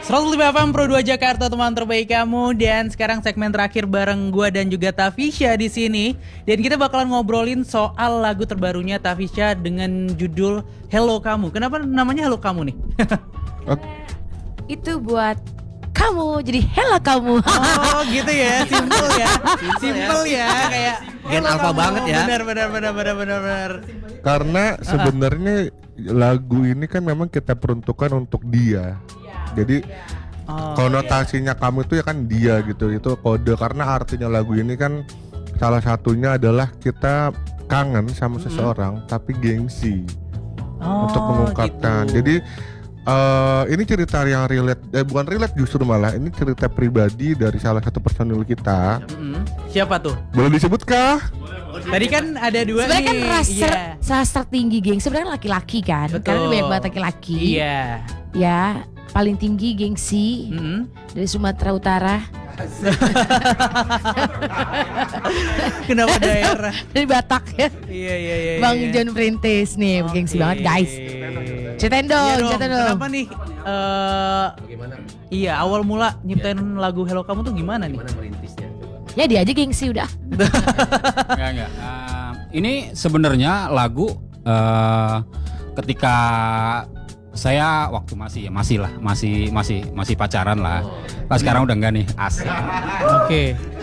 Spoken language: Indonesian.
105 FM Pro 2 Jakarta, teman terbaik kamu. Dan sekarang segmen terakhir bareng gue dan juga Tafisya di sini. Dan kita bakalan ngobrolin soal lagu terbarunya Tafisya dengan judul Hello Kamu. Kenapa namanya Hello Kamu nih? Itu buat kamu, jadi hello kamu. Oh gitu ya, simple ya. Simple ya, kayak Gen alpha banget ya. Benar. Karena sebenarnya lagu ini kan memang kita peruntukkan untuk dia. Jadi konotasinya kamu itu ya kan dia gitu. Itu kode, karena artinya lagu ini kan salah satunya adalah kita kangen sama seseorang tapi gengsi untuk mengungkapkan. Gitu. Jadi ini cerita yang relate, bukan relate justru malah ini cerita pribadi dari salah satu personil kita. Siapa tuh? Boleh disebutkah? Tadi kan ada dua Sebenarnya nih. kan rasa tertinggi geng sebenarnya laki-laki kan. Betul. Karena banyak banget laki-laki. Iya. Ya, paling tinggi gengsi dari Sumatera Utara. Kenapa daerah? Dari Batak ya. Iya. Bang John Perintis nih, gengsi banget guys. Ceritain dong. Kenapa nih? Iya, awal mula nyiptain lagu Hello Kamu tuh gimana nih? Ya dia aja gengsi udah. Enggak. Ini sebenarnya lagu ketika saya waktu masih pacaran lah. Pas sekarang udah enggak nih, asik. Oke.